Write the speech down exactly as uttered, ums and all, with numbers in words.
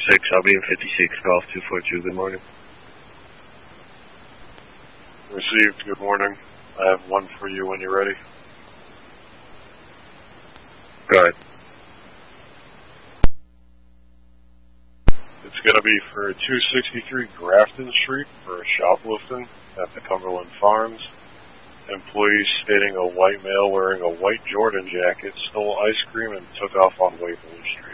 six, I'll be in fifty-six, Golf two four two, good morning. Received, good morning. I have one for you when you're ready. Go ahead. It's going to be for two sixty-three Grafton Street for shoplifting at the Cumberland Farms. Employees stating a white male wearing a white Jordan jacket stole ice cream and took off on Waverly Street.